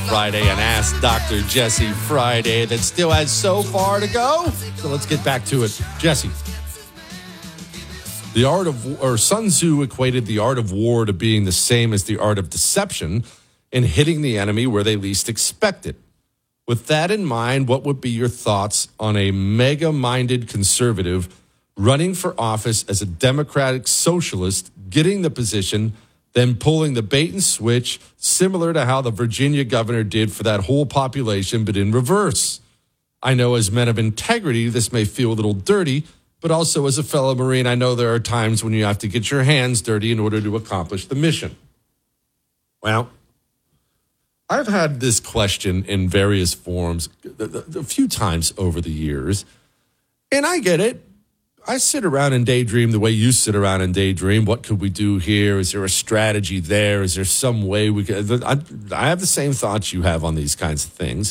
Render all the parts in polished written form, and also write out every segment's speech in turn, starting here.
Friday and Ask Dr. Jesse Friday that still has so far to go. So let's get back to it. Jesse. Sun Tzu equated the art of war to being the same as the art of deception in hitting the enemy where they least expect it. With that in mind, what would be your thoughts on a mega-minded conservative running for office as a democratic socialist, getting the position, then pulling the bait and switch, similar to how the Virginia governor did for that whole population, but in reverse? I know as men of integrity, this may feel a little dirty, but also as a fellow Marine, I know there are times when you have to get your hands dirty in order to accomplish the mission. Well, I've had this question in various forms a few times over the years, and I get it. I sit around and daydream the way you sit around and daydream. What could we do here? Is there a strategy there? Is there some way we could? I have the same thoughts you have on these kinds of things.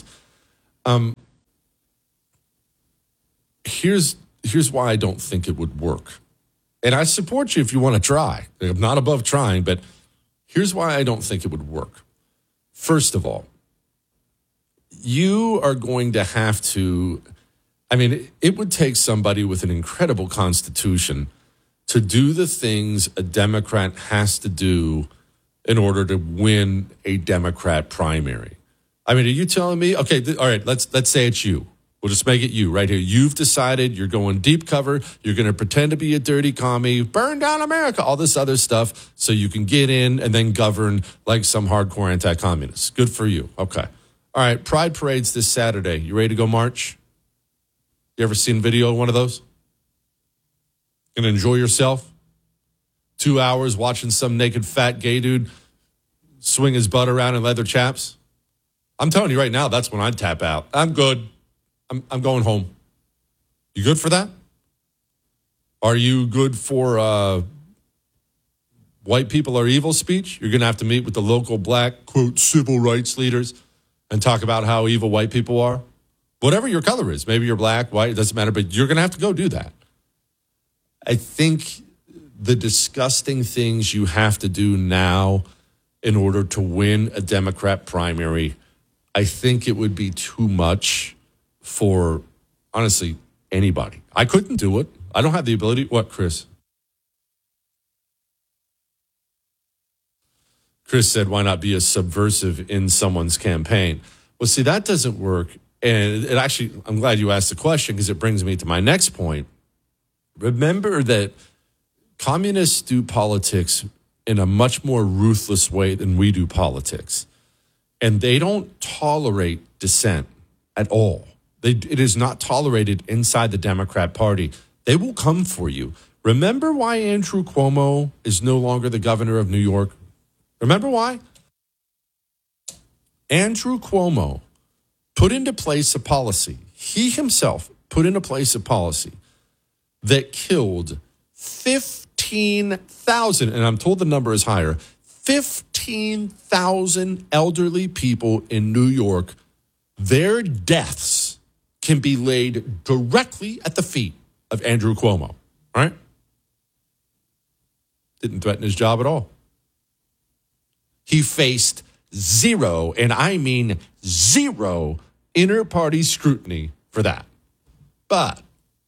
Here's why I don't think it would work. And I support you if you want to try. I'm not above trying, but here's why I don't think it would work. First of all, you are going to have to, it would take somebody with an incredible constitution to do the things a Democrat has to do in order to win a Democrat primary. Are you telling me, okay, all right, let's say it's you. We'll just make it you right here. You've decided you're going deep cover. You're going to pretend to be a dirty commie, burn down America, all this other stuff so you can get in and then govern like some hardcore anti-communists. Good for you. Okay. All right. Pride Parade's this Saturday. You ready to go march? You ever seen video of one of those? Gonna enjoy yourself? 2 hours watching some naked fat gay dude swing his butt around in leather chaps? I'm telling you right now, that's when I'd tap out. I'm good. I'm going home. You good for that? Are you good for white people are evil speech? You're going to have to meet with the local black, quote, civil rights leaders and talk about how evil white people are. Whatever your color is. Maybe you're black, white, it doesn't matter, but you're going to have to go do that. I think the disgusting things you have to do now in order to win a Democrat primary, I think it would be too much for, honestly, anybody. I couldn't do it. I don't have the ability. What, Chris? Chris said, why not be a subversive in someone's campaign? Well, see, that doesn't work. And it actually, I'm glad you asked the question because it brings me to my next point. Remember that communists do politics in a much more ruthless way than we do politics. And they don't tolerate dissent at all. It is not tolerated inside the Democrat Party. They will come for you. Remember why Andrew Cuomo is no longer the governor of New York? Remember why? Andrew Cuomo put into place a policy. He himself put into place a policy that killed 15,000, and I'm told the number is higher, 15,000 elderly people in New York. Their deaths can be laid directly at the feet of Andrew Cuomo, all right? Didn't threaten his job at all. He faced zero, and I mean zero, inter-party scrutiny for that. But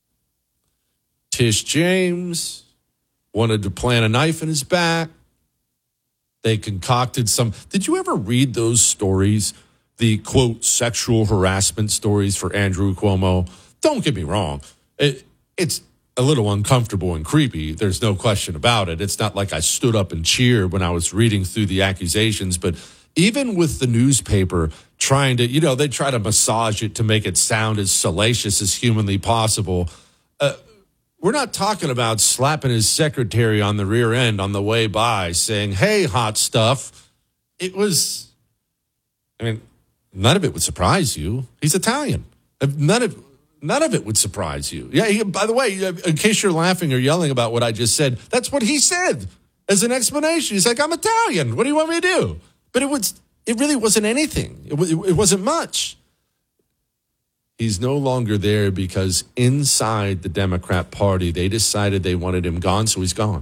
Tish James wanted to plant a knife in his back. They concocted some. Did you ever read those stories? The, quote, sexual harassment stories for Andrew Cuomo? Don't get me wrong. It's a little uncomfortable and creepy. There's no question about it. It's not like I stood up and cheered when I was reading through the accusations. But even with the newspaper trying to, they try to massage it to make it sound as salacious as humanly possible. We're not talking about slapping his secretary on the rear end on the way by saying, hey, hot stuff. It was, none of it would surprise you. He's Italian. None of it would surprise you. Yeah. By the way, in case you're laughing or yelling about what I just said, that's what he said as an explanation. He's like, I'm Italian. What do you want me to do? But it really wasn't anything. It wasn't much. He's no longer there because inside the Democrat Party, they decided they wanted him gone, so he's gone.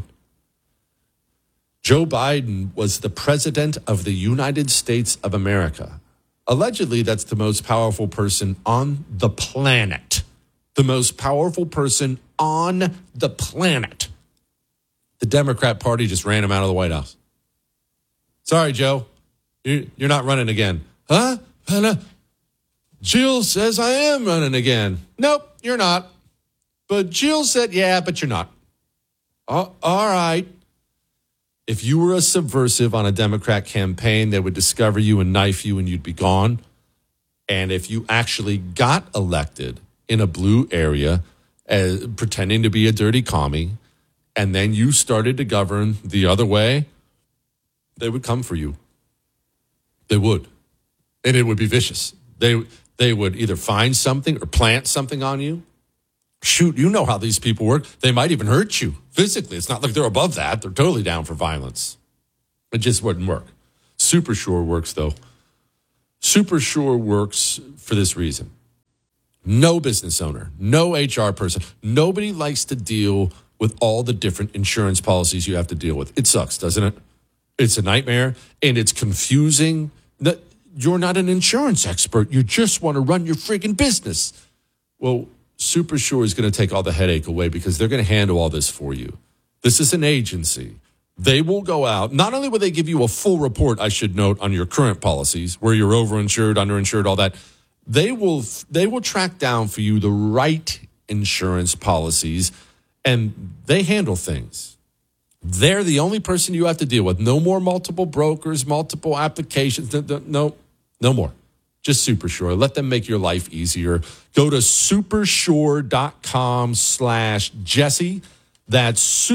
Joe Biden was the president of the United States of America. Allegedly, that's the most powerful person on the planet. The most powerful person on the planet. The Democrat Party just ran him out of the White House. Sorry, Joe. You're not running again. Huh? Jill says I am running again. Nope, you're not. But Jill said, yeah, but you're not. Oh, all right. If you were a subversive on a Democrat campaign, they would discover you and knife you and you'd be gone. And if you actually got elected in a blue area, pretending to be a dirty commie, and then you started to govern the other way, they would come for you. They would. And it would be vicious. They would either find something or plant something on you. Shoot, you know how these people work. They might even hurt you physically. It's not like they're above that. They're totally down for violence. It just wouldn't work. Super Sure works, though. Super Sure works for this reason. No business owner, no HR person, nobody likes to deal with all the different insurance policies you have to deal with. It sucks, doesn't it? It's a nightmare, and it's confusing. You're not an insurance expert. You just want to run your freaking business. Well, Super Sure is going to take all the headache away because they're going to handle all this for you. This is an agency. They will go out. Not only will they give you a full report, I should note, on your current policies, where you're overinsured, underinsured, all that. They will track down for you the right insurance policies, and they handle things. They're the only person you have to deal with. No more multiple brokers, multiple applications. No more. Just Super Sure. Let them make your life easier. Go to supersure.com/Jesse. That's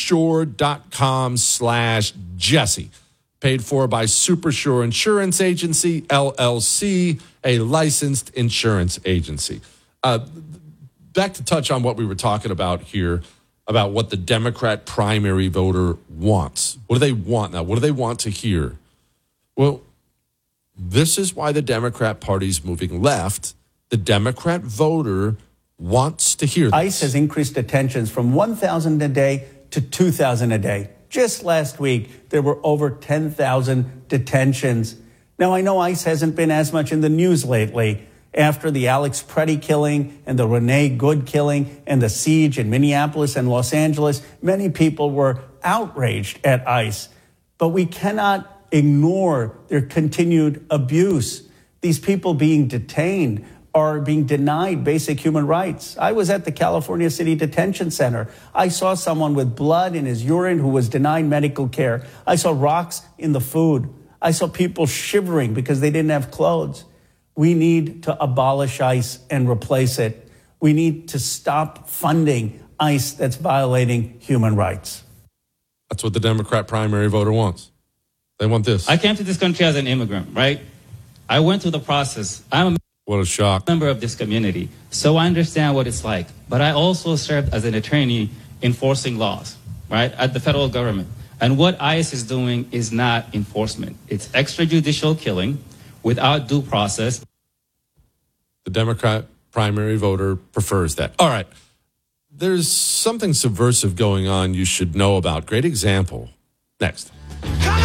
supersure.com/Jesse. Paid for by Super Sure Insurance Agency, LLC, a licensed insurance agency. Back to touch on what we were talking about here, about what the Democrat primary voter wants. What do they want now? What do they want to hear? Well, this is why the Democrat Party's moving left. The Democrat voter wants to hear this. ICE has increased detentions from 1,000 a day to 2,000 a day. Just last week, there were over 10,000 detentions. Now, I know ICE hasn't been as much in the news lately. After the Alex Preddy killing and the Renee Good killing and the siege in Minneapolis and Los Angeles, many people were outraged at ICE. But we cannot ignore their continued abuse. These people being detained are being denied basic human rights. I was at the California City Detention Center. I saw someone with blood in his urine who was denied medical care. I saw rocks in the food. I saw people shivering because they didn't have clothes. We need to abolish ICE and replace it. We need to stop funding ICE that's violating human rights. That's what the Democrat primary voter wants. They want this. I came to this country as an immigrant, right? I went through the process. What a shock. Member of this community, so I understand what it's like. But I also served as an attorney enforcing laws, right, at the federal government. And what ICE is doing is not enforcement. It's extrajudicial killing without due process. The Democrat primary voter prefers that. All right. There's something subversive going on you should know about. Great example. Next.